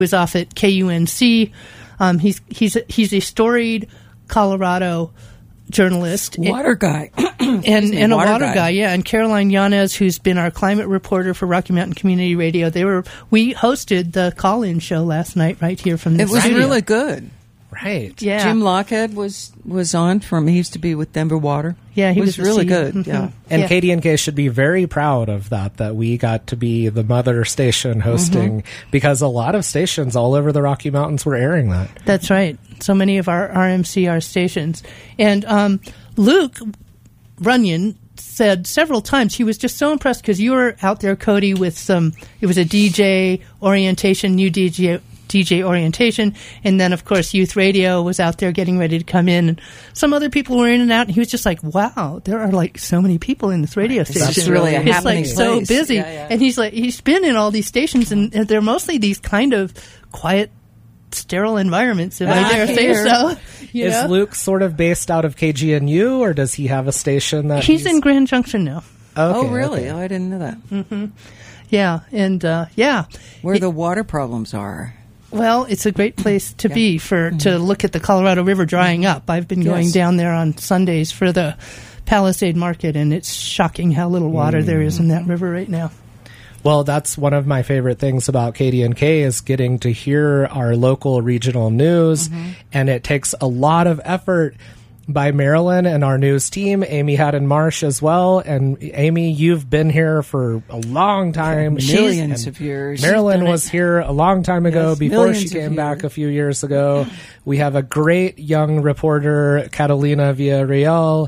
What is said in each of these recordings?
was off at KUNC. He's a storied Colorado journalist, water guy, and a water guy, yeah. And Caroline Yanez, who's been our climate reporter for Rocky Mountain Community Radio, we hosted the call-in show last night right here from the It was studio. really good. Right. Yeah. Jim Lockhead was on he used to be with Denver Water. Yeah, he was really the good. CEO. Yeah. And KDNK should be very proud of that we got to be the mother station hosting, because a lot of stations all over the Rocky Mountains were airing that. That's right. So many of our RMCR stations. And Luke Runyon said several times he was just so impressed because you were out there, Cody, with it was a DJ orientation, new DJ orientation, and then of course Youth Radio was out there getting ready to come in, and some other people were in and out, and he was just like, wow, there are like so many people in this radio station. That's really a it's happening like so place. busy. Yeah. And he's like, he's been in all these stations, and they're mostly these kind of quiet, sterile environments, if I dare say so. You Is know? Luke sort of based out of KGNU, or does he have a station that He's in Grand Junction now. Oh, really? Oh, I didn't know that. Mm-hmm. Yeah, and Where the water problems are. Well, it's a great place to be to look at the Colorado River drying up. I've been going down there on Sundays for the Palisade Market, and it's shocking how little water there is in that river right now. Well, that's one of my favorite things about KDNK is getting to hear our local regional news, and it takes a lot of effort by Marilyn and our news team, Amy Haddon Marsh as well. And Amy, you've been here for a long time. Millions of years. Marilyn was here a long time ago, before she millions of came back years. a few years ago. We have a great young reporter, Catalina Villarreal,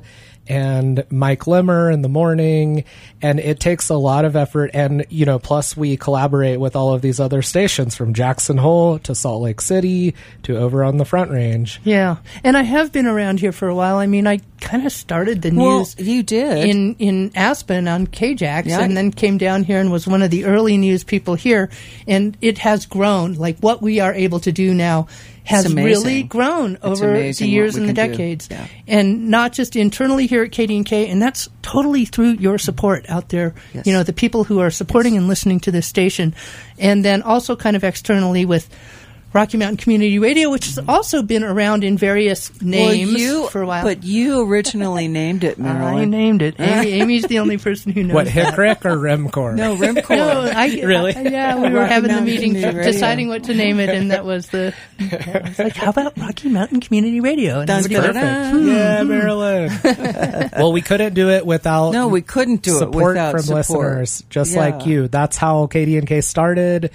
and Mike Limmer in the morning, and it takes a lot of effort. And, plus we collaborate with all of these other stations from Jackson Hole to Salt Lake City to over on the Front Range. Yeah, and I have been around here for a while. I mean, I kind of started the news you did. in Aspen on KJAX, and then came down here and was one of the early news people here, and it has grown. Like what we are able to do now has really grown over the years and the decades. Yeah. And not just internally here at KDNK, and that's totally through your support out there, the people who are supporting and listening to this station. And then also kind of externally with Rocky Mountain Community Radio, which has also been around in various names for a while. But you originally named it, Marilyn. I named it. Amy's the only person who knows. What, Hickory or Remcor? No, Remcor. No, Really? Yeah, we were having the meeting Community deciding what to name it, and that was I was like, how about Rocky Mountain Community Radio? And That's everybody- perfect. Yeah, Marilyn. Well, we couldn't do it without we couldn't do it support without from support. listeners, just like you. That's how KDNK started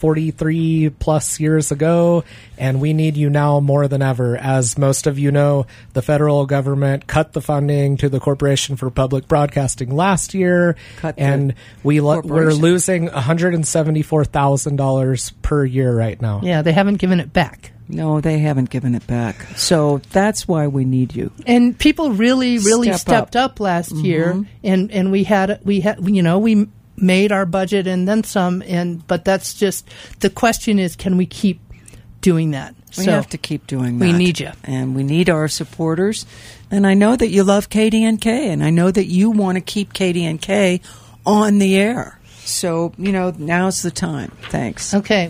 43 plus years ago, and we need you now more than ever. As most of you know, the federal government cut the funding to the Corporation for Public Broadcasting last year, and we're losing $174,000 per year right now. Yeah, they haven't given it back. No, they haven't given it back. So that's why we need you. And people really stepped up last year, and we made our budget and then some. But that's just the question is, can we keep doing that? We have to keep doing that. We need you, and we need our supporters. And I know that you love KDNK, and I know that you want to keep KDNK on the air. So now's the time. Thanks. Okay.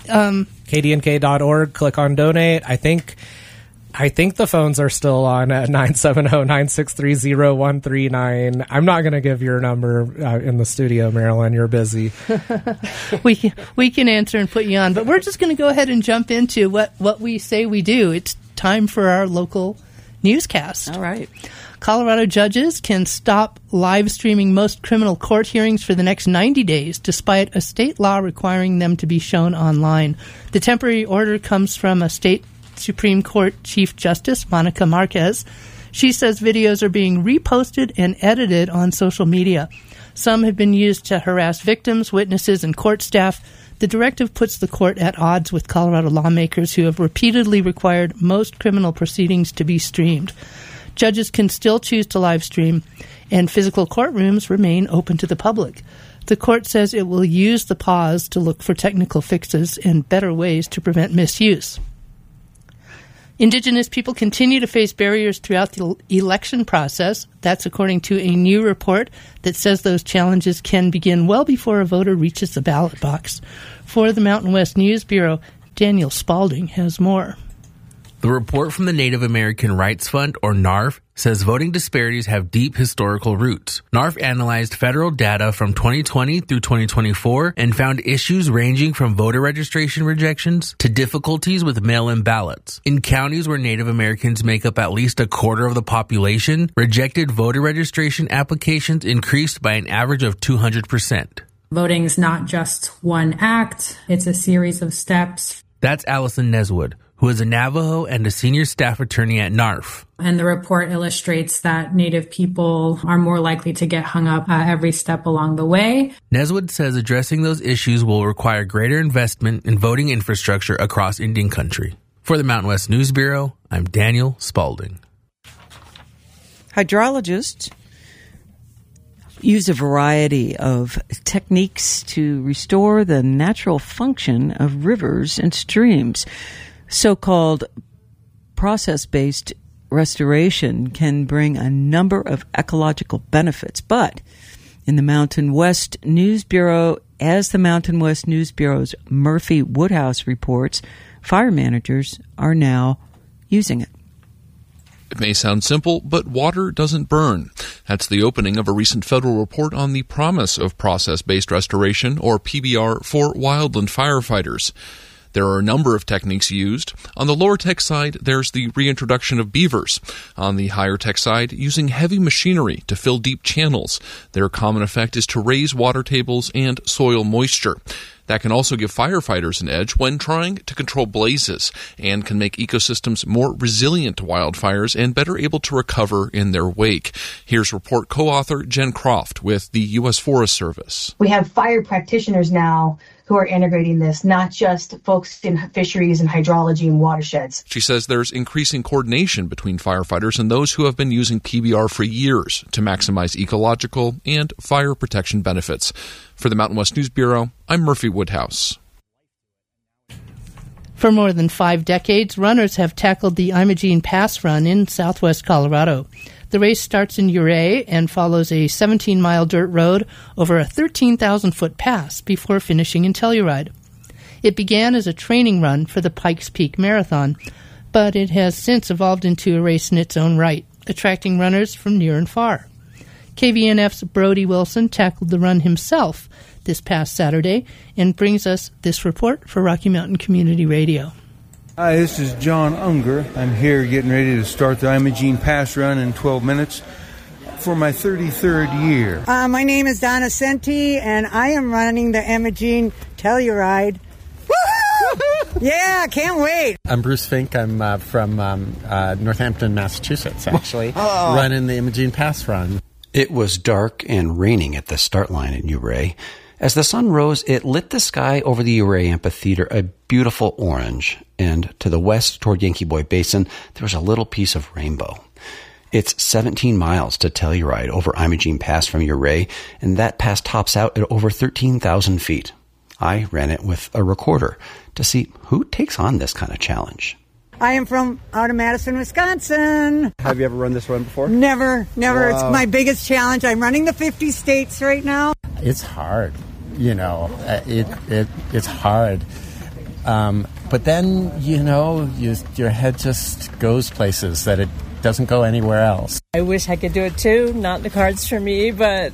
KDNK.org, click on donate. I think the phones are still on at 970-963-0139. I'm not going to give your number in the studio, Marilyn. You're busy. we can answer and put you on, but we're just going to go ahead and jump into what we say we do. It's time for our local newscast. All right. Colorado judges can stop live streaming most criminal court hearings for the next 90 days, despite a state law requiring them to be shown online. The temporary order comes from a state Supreme Court Chief Justice, Monica Marquez. She says videos are being reposted and edited on social media. Some have been used to harass victims, witnesses, and court staff. The directive puts the court at odds with Colorado lawmakers who have repeatedly required most criminal proceedings to be streamed. Judges can still choose to live stream, and physical courtrooms remain open to the public. The court says it will use the pause to look for technical fixes and better ways to prevent misuse. Indigenous people continue to face barriers throughout the election process. That's according to a new report that says those challenges can begin well before a voter reaches the ballot box. For the Mountain West News Bureau, Daniel Spalding has more. The report from the Native American Rights Fund, or NARF, says voting disparities have deep historical roots. NARF analyzed federal data from 2020 through 2024 and found issues ranging from voter registration rejections to difficulties with mail-in ballots. In counties where Native Americans make up at least a quarter of the population, rejected voter registration applications increased by an average of 200%. Voting is not just one act, it's a series of steps. That's Allison Neswood, who is a Navajo and a senior staff attorney at NARF. And the report illustrates that Native people are more likely to get hung up every step along the way. Neswood says addressing those issues will require greater investment in voting infrastructure across Indian country. For the Mountain West News Bureau, I'm Daniel Spalding. Hydrologists use a variety of techniques to restore the natural function of rivers and streams. So-called process-based restoration can bring a number of ecological benefits, but in the Mountain West News Bureau, as the Mountain West News Bureau's Murphy Woodhouse reports, fire managers are now using it. It may sound simple, but water doesn't burn. That's the opening of a recent federal report on the promise of process-based restoration, or PBR, for wildland firefighters. There are a number of techniques used. On the lower tech side, there's the reintroduction of beavers. On the higher tech side, using heavy machinery to fill deep channels. Their common effect is to raise water tables and soil moisture. That can also give firefighters an edge when trying to control blazes and can make ecosystems more resilient to wildfires and better able to recover in their wake. Here's report co-author Jen Croft with the U.S. Forest Service. We have fire practitioners now who are integrating this, not just folks in fisheries and hydrology and watersheds. She says there's increasing coordination between firefighters and those who have been using PBR for years to maximize ecological and fire protection benefits. For the Mountain West News Bureau, I'm Murphy Woodhouse. For more than 5 decades, runners have tackled the Imogene Pass Run in southwest Colorado. The race starts in Ouray and follows a 17-mile dirt road over a 13,000-foot pass before finishing in Telluride. It began as a training run for the Pikes Peak Marathon, but it has since evolved into a race in its own right, attracting runners from near and far. KVNF's Brody Wilson tackled the run himself this past Saturday and brings us this report for Rocky Mountain Community Radio. Hi, this is John Unger. I'm here getting ready to start the Imogene Pass Run in 12 minutes for my 33rd year. My name is Donna Senti, and I am running the Imogene Telluride. Woohoo! Yeah, can't wait. I'm Bruce Fink. I'm from Northampton, Massachusetts, actually, running the Imogene Pass Run. It was dark and raining at the start line in Ouray. As the sun rose, it lit the sky over the Ouray Amphitheater a beautiful orange, and to the west toward Yankee Boy Basin, there was a little piece of rainbow. It's 17 miles to Telluride over Imogene Pass from Ouray, and that pass tops out at over 13,000 feet. I ran it with a recorder to see who takes on this kind of challenge. I am from out of Madison, Wisconsin. Have you ever run this run before? Never. Wow. It's my biggest challenge. I'm running the 50 states right now. It's hard, it's hard. But then, your head just goes places that it doesn't go anywhere else. I wish I could do it too. Not in the cards for me, but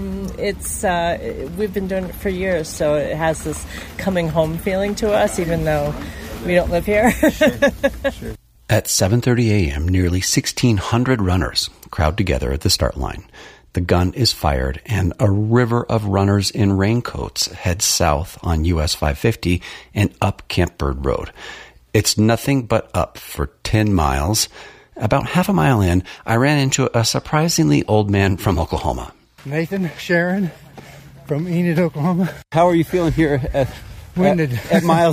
we've been doing it for years, so it has this coming home feeling to us, even though we don't live here. Sure. At 7:30 a.m., nearly 1,600 runners crowd together at the start line. The gun is fired, and a river of runners in raincoats heads south on US 550 and up Camp Bird Road. It's nothing but up for 10 miles. About half a mile in, I ran into a surprisingly old man from Oklahoma. Nathan Sharon from Enid, Oklahoma. How are you feeling here at mile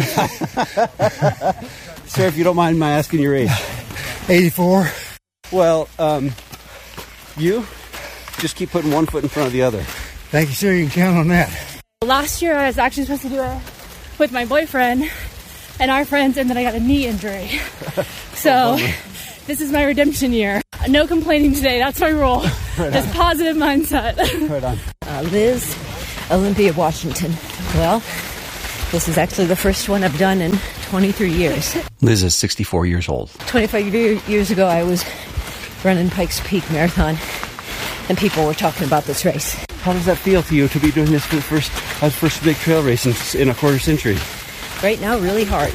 0.5? Sir, if you don't mind my asking your age. 84. Well, you just keep putting one foot in front of the other. Thank you, sir. You can count on that. Last year, I was actually supposed to do it with my boyfriend and our friends, and then I got a knee injury. So this is my redemption year. No complaining today. That's my rule. Right Just positive mindset. Right on. Liz, Olympia, Washington. Well, This is actually the first one I've done in 23 years. Liz is 64 years old. 25 years ago, I was running Pikes Peak Marathon, and people were talking about this race. How does that feel to you to be doing this for the first big trail race in a quarter century? Right now, really hard.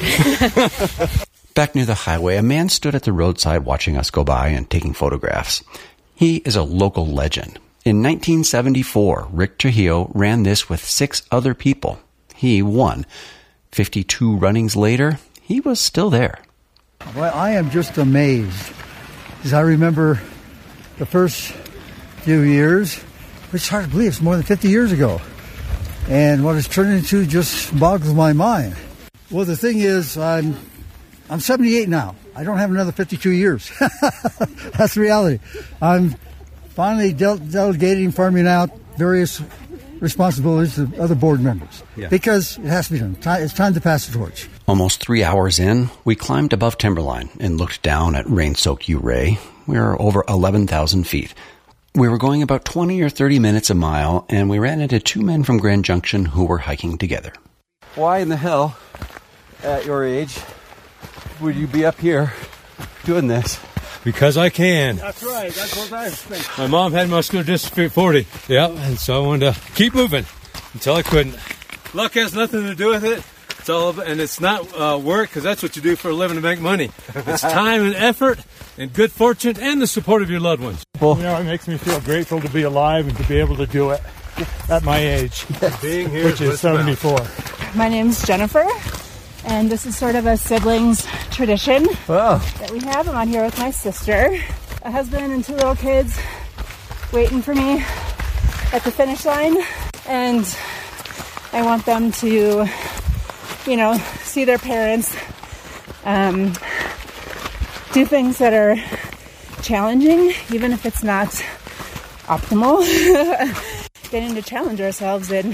Back near the highway, a man stood at the roadside watching us go by and taking photographs. He is a local legend. In 1974, Rick Trujillo ran this with 6 other people. He won. 52 runnings later, he was still there. Well, I am just amazed. As I remember the first few years, which is hard to believe, it's more than 50 years ago. And what it's turned into just boggles my mind. Well, the thing is, I'm 78 now. I don't have another 52 years. That's the reality. I'm finally delegating, farming out various responsibilities to other board members. Yeah. Because it has to be done. It's time to pass the torch. Almost 3 hours in, we climbed above timberline and looked down at rain-soaked Ouray. We were over 11,000 feet. We were going about 20 or 30 minutes a mile, and we ran into 2 men from Grand Junction who were hiking together. Why in the hell, at your age, would you be up here doing this? Because I can. That's right. That's what I think. My mom had muscular dystrophy at 40. Yeah, and so I wanted to keep moving until I couldn't. Luck has nothing to do with it. It's all, and it's not work, because that's what you do for a living to make money. It's time and effort and good fortune and the support of your loved ones. Well, it makes me feel grateful to be alive and to be able to do it at my age, being here, which is 74. My name's Jennifer, and this is sort of a siblings tradition that we have. I'm on here with my sister, a husband, and 2 little kids waiting for me at the finish line. And I want them to, see their parents do things that are challenging, even if it's not optimal. Getting to challenge ourselves and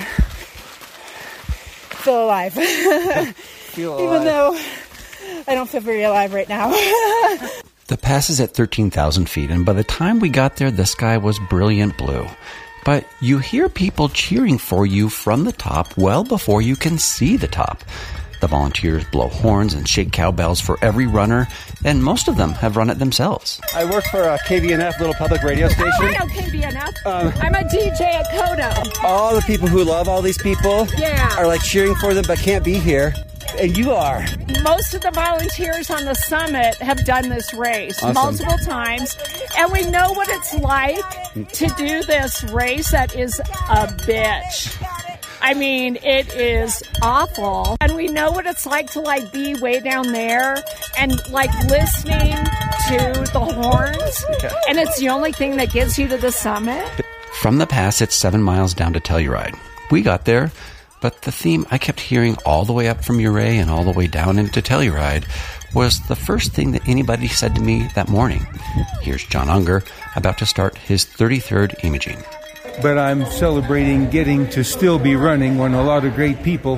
feel alive. Even though I don't feel very alive right now. The pass is at 13,000 feet, and by the time we got there, the sky was brilliant blue. But you hear people cheering for you from the top well before you can see the top. The volunteers blow horns and shake cowbells for every runner, and most of them have run it themselves. I work for a KVNF little public radio station. Oh, I know KVNF. I'm a DJ at Kodo. All the people who love all these people are like cheering for them but can't be here. And you are. Most of the volunteers on the summit have done this race multiple times, and we know what it's like to do this race that is a bitch. I mean, it is awful. And we know what it's like to be way down there and listening to the horns. Yeah. And it's the only thing that gets you to the summit. From the pass, it's 7 miles down to Telluride. We got there, but the theme I kept hearing all the way up from Ouray and all the way down into Telluride was the first thing that anybody said to me that morning. Here's John Unger about to start his 33rd Imogene. But I'm celebrating getting to still be running when a lot of great people,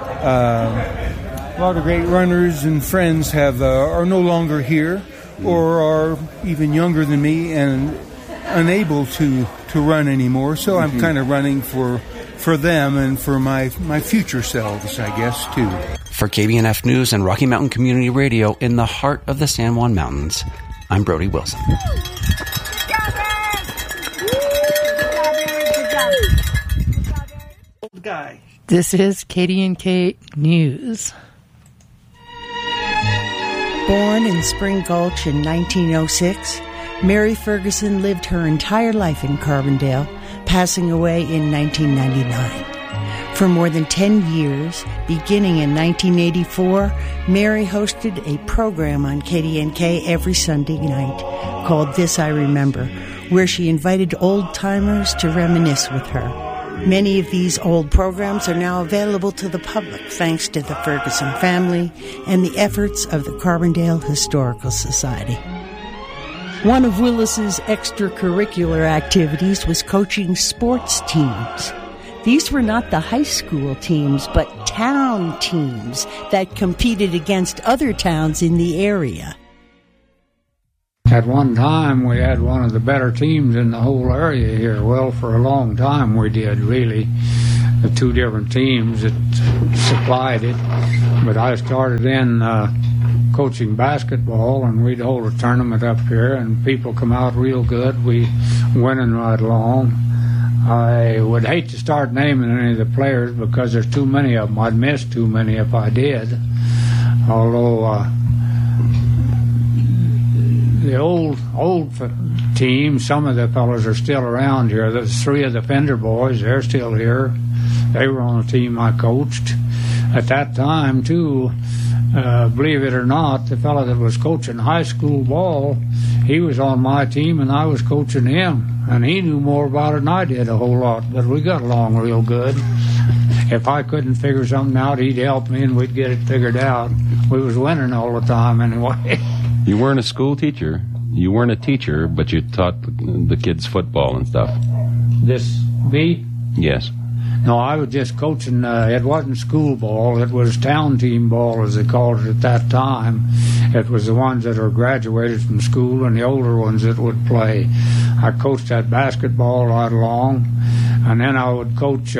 a lot of great runners and friends are no longer here or are even younger than me and unable to run anymore. So I'm kind of running for them and for my future selves, I guess, too. For KBNF News and Rocky Mountain Community Radio in the heart of the San Juan Mountains, I'm Brody Wilson. This is KDNK News. Born in Spring Gulch in 1906, Mary Ferguson lived her entire life in Carbondale, passing away in 1999. For more than 10 years, beginning in 1984, Mary hosted a program on KDNK every Sunday night called This I Remember, where she invited old-timers to reminisce with her. Many of these old programs are now available to the public thanks to the Ferguson family and the efforts of the Carbondale Historical Society. One of Willis's extracurricular activities was coaching sports teams. These were not the high school teams, but town teams that competed against other towns in the area. At one time, we had one of the better teams in the whole area here. Well, for a long time we did, really. The 2 different teams that supplied it. But I started in coaching basketball, and we'd hold a tournament up here, and people come out real good. We winning right along. I would hate to start naming any of the players because there's too many of them. I'd miss too many if I did. Although the old team, some of the fellows are still around here. There's 3 of the Fender boys. They're still here. They were on a team I coached. At that time, too, believe it or not, the fellow that was coaching high school ball, he was on my team and I was coaching him. And he knew more about it than I did a whole lot, but we got along real good. If I couldn't figure something out, he'd help me and we'd get it figured out. We was winning all the time anyway. You weren't a school teacher. You weren't a teacher, but you taught the kids football and stuff. This me? Yes. No, I was just coaching. It wasn't school ball. It was town team ball, as they called it at that time. It was the ones that are graduated from school and the older ones that would play. I coached that basketball right along, and then I would coach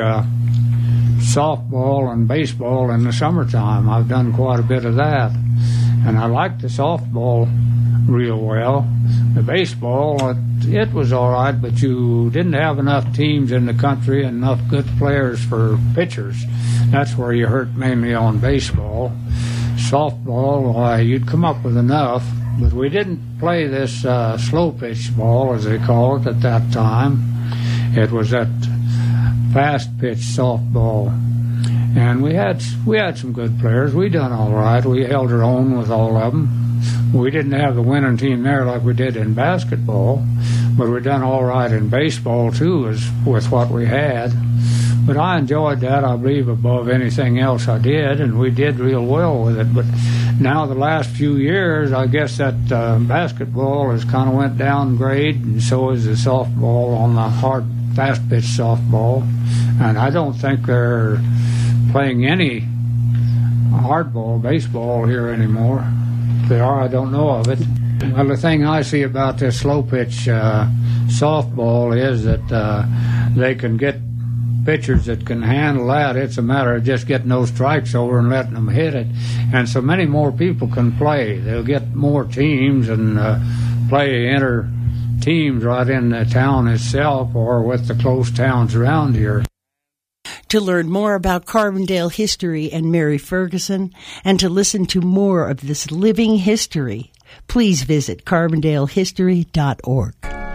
softball and baseball in the summertime. I've done quite a bit of that, and I liked the softball real well. The baseball, it was all right, but you didn't have enough teams in the country and enough good players for pitchers. That's where you hurt mainly on baseball. Softball, you'd come up with enough, but we didn't play this slow pitch ball, as they call it, at that time. It was that fast pitch softball. And we had some good players. We done all right. We held our own with all of them. We didn't have the winning team there like we did in basketball, but we done all right in baseball too, with what we had. But I enjoyed that, I believe, above anything else I did, and we did real well with it. But now the last few years, I guess that basketball has kind of went down grade, and so is the softball on the hard, fast-pitch softball. And I don't think they're playing any hardball, baseball here anymore. If they are, I don't know of it. Well, the thing I see about this slow-pitch softball is that they can get pitchers that can handle that. It's a matter of just getting those strikes over and letting them hit it. And so many more people can play. They'll get more teams and play inter teams right in the town itself or with the close towns around here. To learn more about Carbondale history and Mary Ferguson, and to listen to more of this living history, please visit carbondalehistory.org.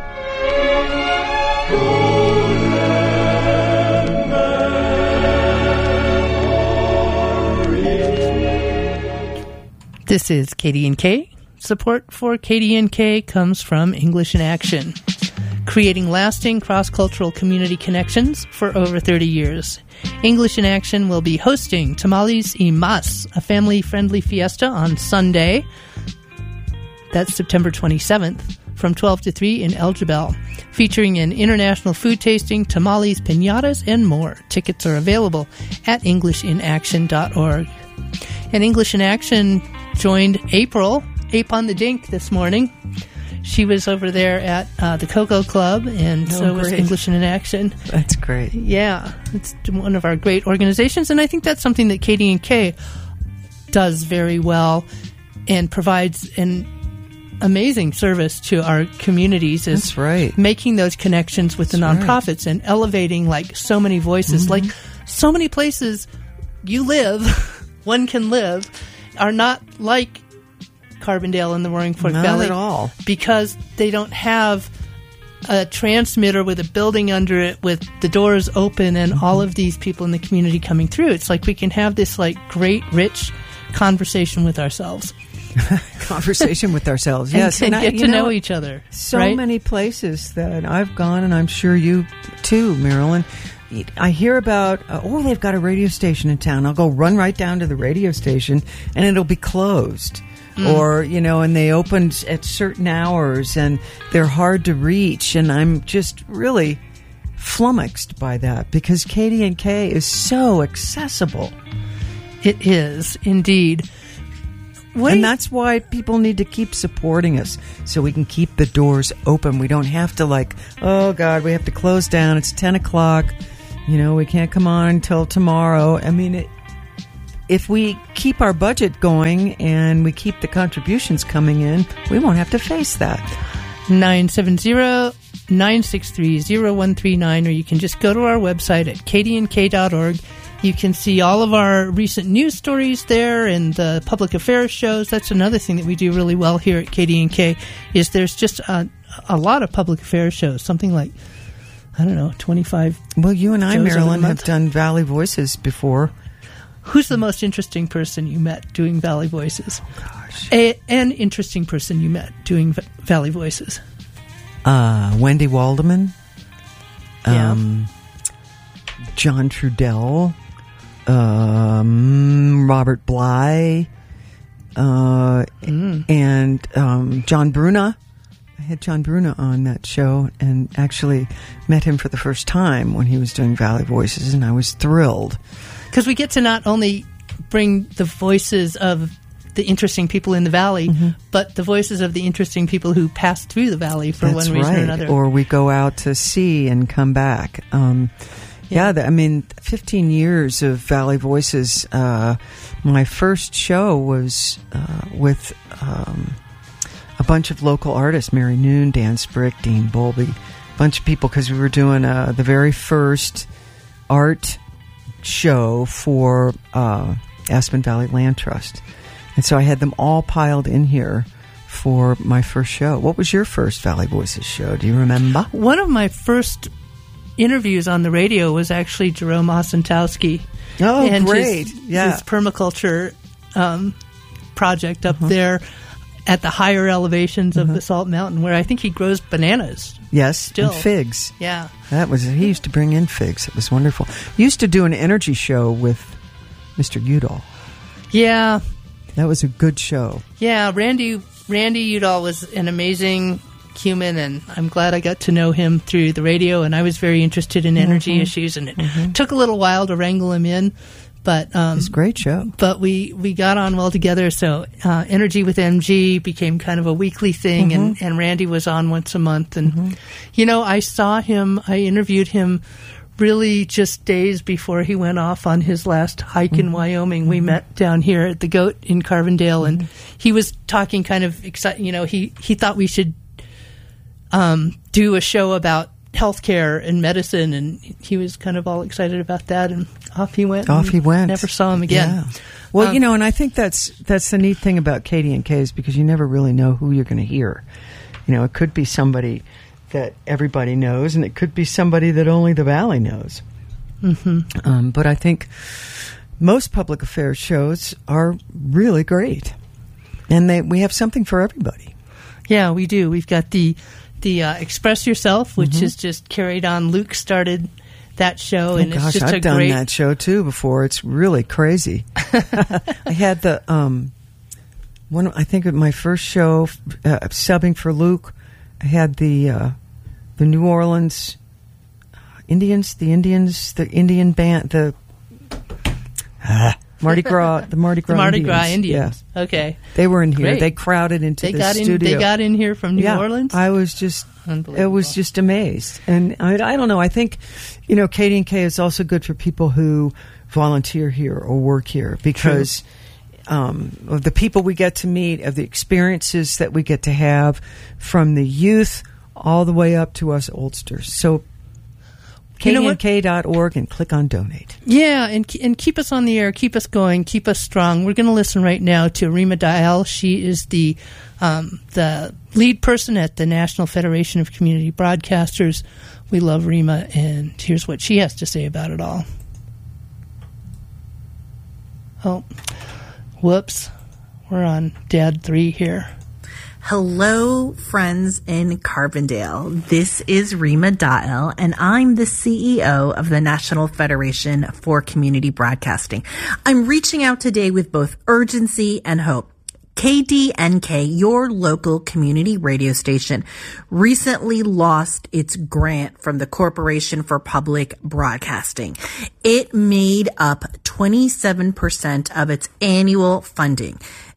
This is KDNK. Support for KDNK comes from English in Action, creating lasting cross-cultural community connections for over 30 years. English in Action will be hosting Tamales y Mas, a family-friendly fiesta on Sunday. That's September 27th, from 12 to 3 in El Jebel, featuring an international food tasting, tamales, piñatas, and more. Tickets are available at EnglishInAction.org. And English in Action joined April, Ape on the Dink, this morning. She was over there at the Cocoa Club, and so was English in Action. That's great. Yeah, it's one of our great organizations, and I think that's something that KDNK does very well and provides an amazing service to our communities. Is that's right. Making those connections with the nonprofits and elevating like so many voices, Mm-hmm. like so many places you live, one can live, are not like Carbondale and the Roaring Fork Valley at all, because they don't have a transmitter with a building under it with the doors open and all of these people in the community coming through. It's like we can have this like great, rich conversation with ourselves. Conversation with ourselves, yes, and get to know each other. So right? many places that I've gone, and I'm sure you too, Marilyn. I hear about, they've got a radio station in town. I'll go run right down to the radio station, and it'll be closed. Or, and they opened at certain hours, and they're hard to reach, and I'm just really flummoxed by that, because KDNK is so accessible. It is, indeed. And that's why people need to keep supporting us, so we can keep the doors open. We don't have to oh, God, we have to close down. It's 10 o'clock. We can't come on until tomorrow. I mean, if we keep our budget going and we keep the contributions coming in, we won't have to face that. 970-963-0139, or you can just go to our website at kdnk.org. You can see all of our recent news stories there and the public affairs shows. That's another thing that we do really well here at KDNK, is there's just a lot of public affairs shows, something like, 25. Well, you and I, Marilyn, have done Valley Voices before. Who's the most interesting person you met doing Valley Voices? Oh, gosh. An interesting person you met doing Valley Voices. Wendy Waldeman. Yeah. John Trudell. Robert Bly. And John Bruna. I had John Bruna on that show and actually met him for the first time when he was doing Valley Voices, and I was thrilled. Because we get to not only bring the voices of the interesting people in the Valley, but the voices of the interesting people who passed through the Valley for one reason or another. Or we go out to sea and come back. 15 years of Valley Voices. My first show was with a bunch of local artists, Mary Noon, Dan Sprick, Dean Bowlby, a bunch of people, because we were doing the very first art show for Aspen Valley Land Trust. And so I had them all piled in here for my first show. What was your first Valley Voices show? Do you remember? One of my first interviews on the radio was actually Jerome Osentowski. Oh, and great. His permaculture project up there at the higher elevations of the Salt Mountain, where I think he grows bananas. Yes, still. and figs. Yeah. He used to bring in figs. It was wonderful. He used to do an energy show with Mr. Udall. Yeah. That was a good show. Yeah, Randy Udall was an amazing human, and I'm glad I got to know him through the radio, and I was very interested in energy issues, and it took a little while to wrangle him in, but it's a great show. But we got on well together, so Energy with MG became kind of a weekly thing, and Randy was on once a month, and I saw him, I interviewed him really just days before he went off on his last hike in Wyoming. We met down here at the Goat in Carbondale, and he was talking kind of excited. He thought we should do a show about healthcare and medicine, and he was kind of all excited about that, and off he went. Never saw him again. Yeah. Well, and I think that's the neat thing about KDNK is because you never really know who you're going to hear. It could be somebody that everybody knows, and it could be somebody that only the Valley knows. But I think most public affairs shows are really great, and we have something for everybody. Yeah, we do. We've got the Express Yourself, which is just carried on. Luke started that show, and it's just I've done that show too before. It's really crazy. I had the one. I think at my first show, subbing for Luke, I had the New Orleans Indians, the Indian band, the Mardi Gras Indians. Yeah. Okay. They were in here. Great. They crowded into the studio. They got in here from New Orleans? I was just amazed. And I don't know. I think, KDNK is also good for people who volunteer here or work here because of the people we get to meet, of the experiences that we get to have from the youth all the way up to us oldsters. So KDNK.org and click on donate. Yeah, and keep us on the air, keep us going, keep us strong. We're going to listen right now to Rima Dial. She is the lead person at the National Federation of Community Broadcasters. We love Rima, and here's what she has to say about it all. Oh, whoops. We're on Dad 3 here. Hello, friends in Carbondale. This is Rima Dial, and I'm the CEO of the National Federation for Community Broadcasting. I'm reaching out today with both urgency and hope. KDNK, your local community radio station, recently lost its grant from the Corporation for Public Broadcasting. It made up 27% of its annual funding.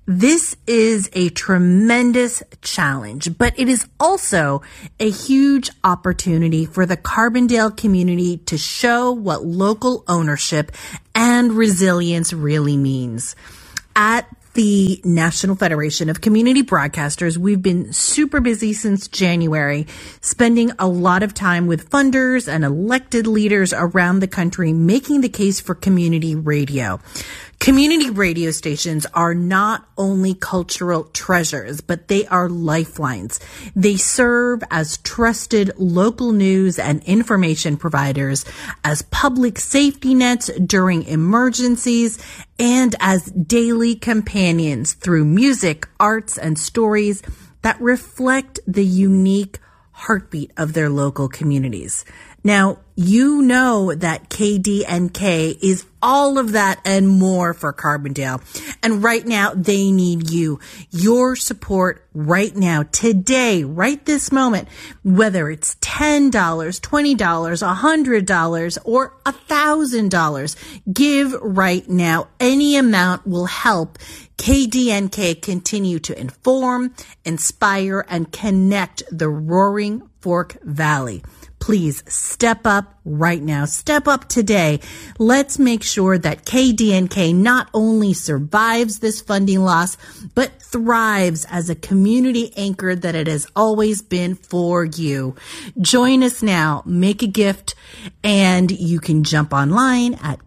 This is a tremendous challenge, but it is also a huge opportunity for the Carbondale community to show what local ownership and resilience really means. At the National Federation of Community Broadcasters, we've been super busy since January, spending a lot of time with funders and elected leaders around the country making the case for community radio. Community radio stations are not only cultural treasures, but they are lifelines. They serve as trusted local news and information providers, as public safety nets during emergencies, and as daily companions through music, arts, and stories that reflect the unique heartbeat of their local communities. Now, you know that KDNK is all of that and more for Carbondale. And right now, they need you. Your support right now, today, right this moment, whether it's $10, $20, $100, or $1,000, give right now. Any amount will help KDNK continue to inform, inspire, and connect the Roaring Fork Valley. Please step up right now. Step up today. Let's make sure that KDNK not only survives this funding loss, but thrives as a community anchor that it has always been for you. Join us now. Make a gift, and you can jump online at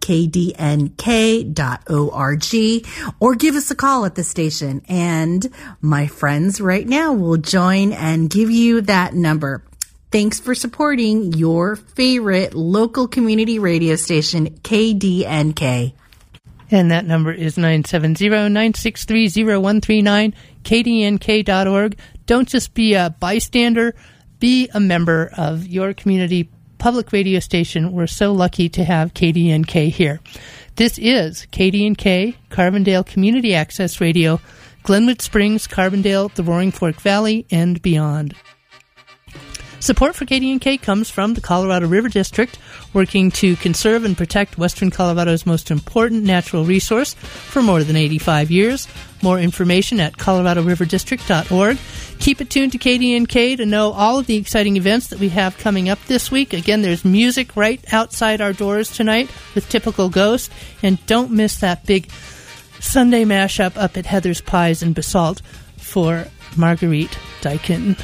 kdnk.org or give us a call at the station. And my friends right now will join and give you that number. Thanks for supporting your favorite local community radio station, KDNK. And that number is 970-963-0139, kdnk.org. Don't just be a bystander, be a member of your community public radio station. We're so lucky to have KDNK here. This is KDNK, Carbondale Community Access Radio, Glenwood Springs, Carbondale, the Roaring Fork Valley, and beyond. Support for KDNK comes from the Colorado River District, working to conserve and protect Western Colorado's most important natural resource for more than 85 years. More information at coloradoriverdistrict.org. Keep it tuned to KDNK to know all of the exciting events that we have coming up this week. Again, there's music right outside our doors tonight with Typical Ghost. And don't miss that big Sunday mashup up at Heather's Pies in Basalt for Marguerite Dykin.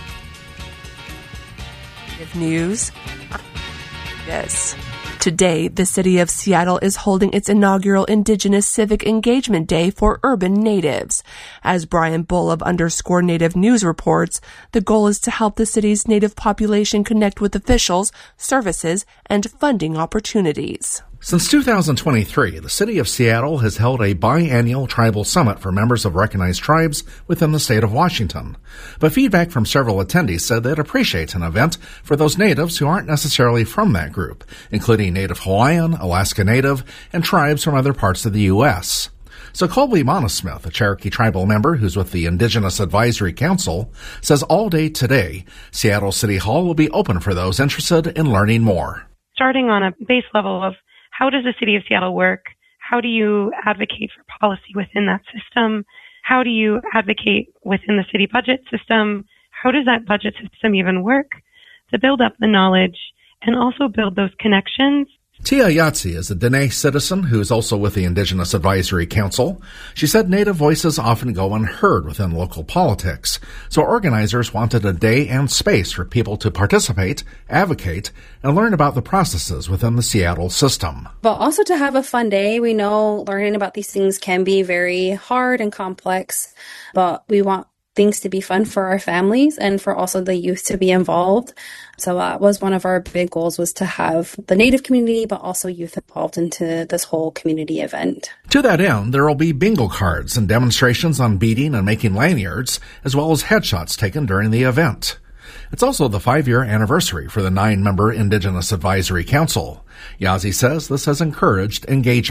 News. Yes. Today, the city of Seattle is holding its inaugural Indigenous Civic Engagement Day for urban natives. As Brian Bull of _Native News reports, the goal is to help the city's native population connect with officials, services, and funding opportunities. Since 2023, the City of Seattle has held a biannual tribal summit for members of recognized tribes within the state of Washington. But feedback from several attendees said they'd appreciate an event for those natives who aren't necessarily from that group, including Native Hawaiian, Alaska Native, and tribes from other parts of the U.S. So Colby Monosmith, a Cherokee tribal member who's with the Indigenous Advisory Council, says all day today, Seattle City Hall will be open for those interested in learning more. Starting on a base level of how does the City of Seattle work? How do you advocate for policy within that system? How do you advocate within the city budget system? How does that budget system even work? To build up the knowledge and also build those connections. Tia Yahtzee is a Dene citizen who is also with the Indigenous Advisory Council. She said Native voices often go unheard within local politics, so organizers wanted a day and space for people to participate, advocate, and learn about the processes within the Seattle system. But also to have a fun day. We know learning about these things can be very hard and complex, but we want things to be fun for our families and for also the youth to be involved. So that was one of our big goals, was to have the Native community, but also youth involved into this whole community event. To that end, there will be bingo cards and demonstrations on beading and making lanyards, as well as headshots taken during the event. It's also the 5-year anniversary for the 9-member Indigenous Advisory Council. Yazzie says this has encouraged engagement.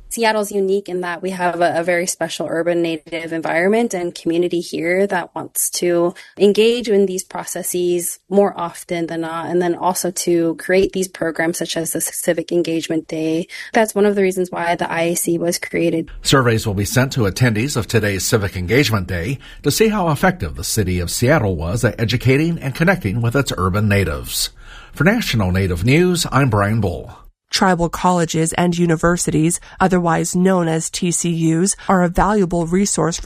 Seattle's unique in that we have a very special urban native environment and community here that wants to engage in these processes more often than not, and then also to create these programs such as the Civic Engagement Day. That's one of the reasons why the IAC was created. Surveys will be sent to attendees of today's Civic Engagement Day to see how effective the city of Seattle was at educating and connecting with its urban natives. For National Native News, I'm Brian Bull. Tribal colleges and universities, otherwise known as TCUs, are a valuable resource for